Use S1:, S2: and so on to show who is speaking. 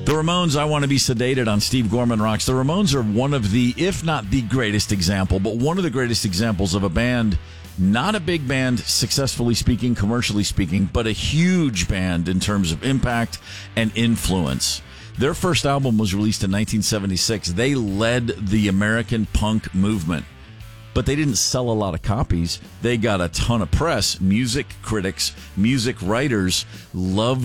S1: The Ramones, I Want to Be Sedated on Steve Gorman Rocks. The Ramones are one of the, if not the greatest example, but one of the greatest examples of a band, not a big band, successfully speaking, commercially speaking, but a huge band in terms of impact and influence. Their first album was released in 1976. They led the American punk movement, but they didn't sell a lot of copies. They got a ton of press. Music critics, music writers loved